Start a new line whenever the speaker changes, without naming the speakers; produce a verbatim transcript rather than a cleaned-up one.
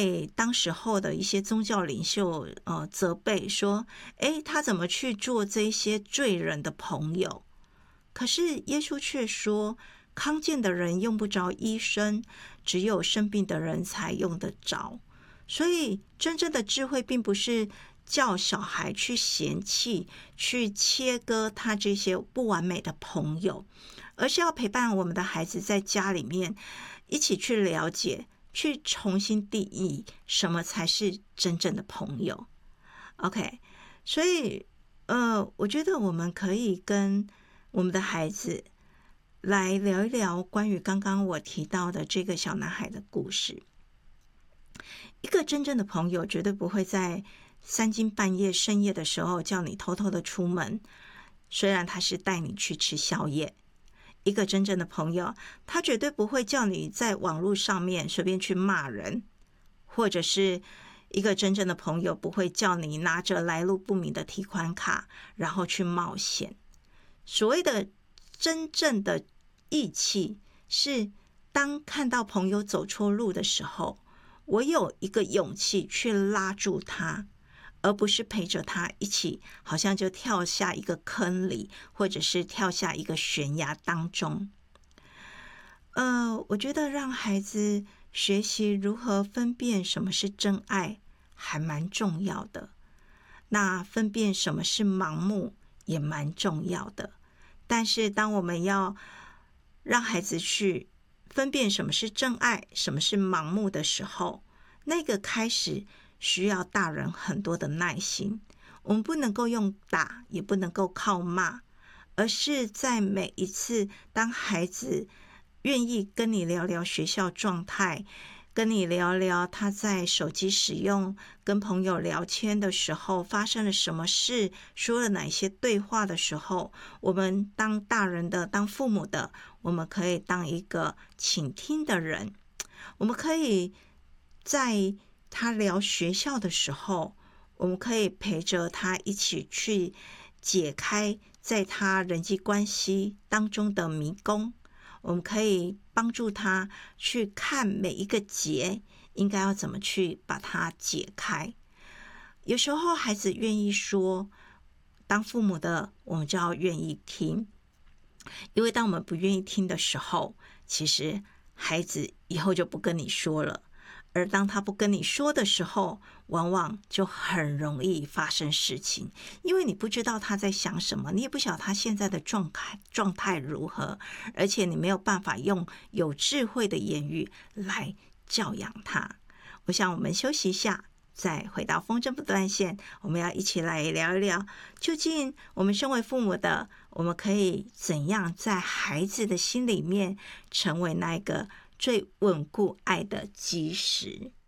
被当时候的一些宗教领袖呃责备说，诶，他怎么去做这些罪人的朋友？可是耶稣却说，康健的人用不着医生，只有生病的人才用得着。所以真正的智慧并不是叫小孩去嫌弃，去切割他这些不完美的朋友，而是要陪伴我们的孩子在家里面一起去了解，去重新定义什么才是真正的朋友。 OK， 所以呃，我觉得我们可以跟我们的孩子来聊一聊关于刚刚我提到的这个小男孩的故事。一个真正的朋友绝对不会在三更半夜深夜的时候叫你偷偷的出门，虽然他是带你去吃宵夜。一个真正的朋友，他绝对不会叫你在网络上面随便去骂人，或者是一个真正的朋友不会叫你拿着来路不明的提款卡然后去冒险。所谓的真正的义气，是当看到朋友走错路的时候，我有一个勇气去拉住他，而不是陪着他一起好像就跳下一个坑里，或者是跳下一个悬崖当中。呃，我觉得让孩子学习如何分辨什么是真爱还蛮重要的，那分辨什么是盲目也蛮重要的。但是当我们要让孩子去分辨什么是真爱，什么是盲目的时候，那个开始需要大人很多的耐心。我们不能够用打，也不能够靠骂，而是在每一次当孩子愿意跟你聊聊学校状态，跟你聊聊他在手机使用跟朋友聊天的时候发生了什么事，说了哪些对话的时候，我们当大人的，当父母的，我们可以当一个倾听的人。我们可以在他聊学校的时候，我们可以陪着他一起去解开在他人际关系当中的迷宫，我们可以帮助他去看每一个结应该要怎么去把它解开。有时候孩子愿意说，当父母的我们就要愿意听，因为当我们不愿意听的时候，其实孩子以后就不跟你说了，而当他不跟你说的时候，往往就很容易发生事情，因为你不知道他在想什么，你也不晓得他现在的状态状态如何，而且你没有办法用有智慧的言语来教养他。我想我们休息一下，再回到风筝不断线，我们要一起来聊一聊，究竟我们身为父母的，我们可以怎样在孩子的心里面成为那个最稳固爱的基石。